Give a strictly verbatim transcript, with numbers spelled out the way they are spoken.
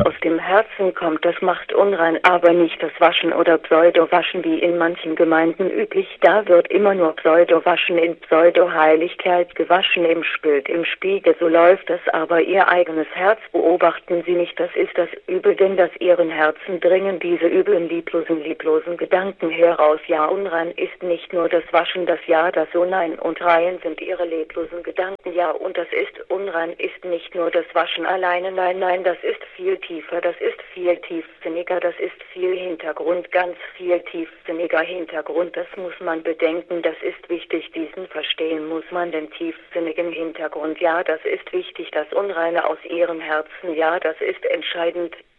aus dem Herzen kommt, das macht unrein, aber nicht das Waschen oder Pseudo-Waschen wie in manchen Gemeinden üblich. Da wird immer nur Pseudo-Waschen in Pseudo-Heiligkeit gewaschen im Bild, im Spiegel. So läuft es, aber ihr eigenes Herz beobachten Sie nicht. Das ist das Übel, denn das Ihren Herzen dringen diese üblen, lieblosen, lieblosen Gedanken heraus. Ja, unrein ist nicht nur das Waschen, das Ja, das So, nein und rein sind Ihre leblosen Gedanken. Ja, und das ist unrein, ist nicht nur das Waschen alleine. Nein, nein, das ist viel tiefer, das ist viel tiefsinniger, das ist viel Hintergrund, ganz viel tiefsinniger Hintergrund. Das muss man bedenken, das ist wichtig, diesen verstehen muss man, den tiefsinnigen Hintergrund. Ja, das ist wichtig, das Unreine aus Ihrem Herzen. Ja, das ist entscheidend.